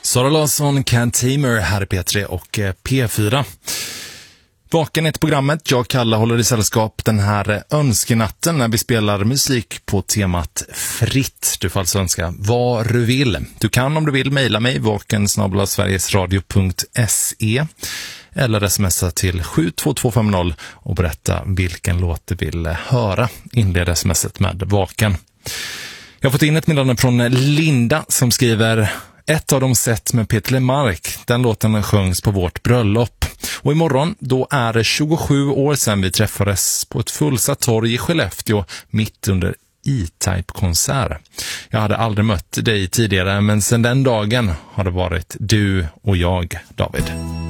Sara Larsson, Cantamer här i P3 och P4. Vaken är programmet. Jag, Kalle, håller i sällskap den här önskenatten när vi spelar musik på temat fritt. Du får alltså önska vad du vill. Du kan om du vill mejla mig vaken@sverigesradio.se eller smsa till 72250 och berätta vilken låt du vill höra. Inled smset med vaken. Jag har fått in ett meddelande från Linda som skriver: ett av de sätt med Peter Lemark. Den låten sjöngs på vårt bröllop. Och imorgon, då är det 27 år sedan vi träffades på ett fullsatt torg i Skellefteå mitt under E-Type-konsert. Jag hade aldrig mött dig tidigare, men sedan den dagen har det varit du och jag, David.